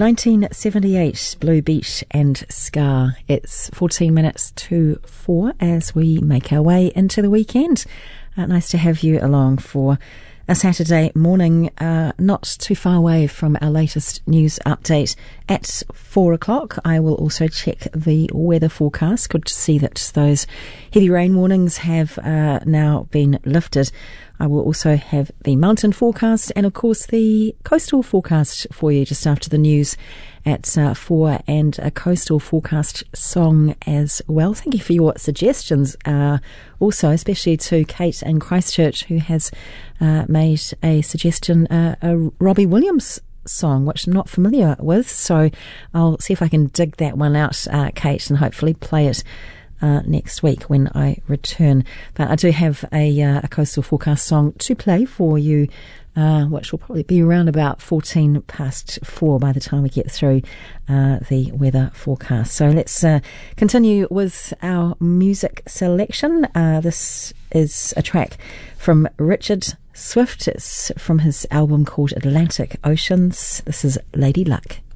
1978, Blue Beat and Scar. It's 14 minutes to 4 as we make our way into the weekend. Nice to have you along for a Saturday morning, not too far away from our latest news update at 4 o'clock. I will also check the weather forecast. Good to see that those heavy rain warnings have now been lifted. I will also have the mountain forecast and, of course, the coastal forecast for you just after the news at 4, and a coastal forecast song as well. Thank you for your suggestions, also, especially to Kate in Christchurch, who has made a suggestion, a Robbie Williams song, which I'm not familiar with. So I'll see if I can dig that one out, Kate, and hopefully play it next week when I return. But I do have a coastal forecast song to play for you, which will probably be around about 14 past 4 by the time we get through the weather forecast. So let's continue with our music selection. This is a track from Richard Swift. It's from his album called Atlantic Oceans. This is Lady Luck.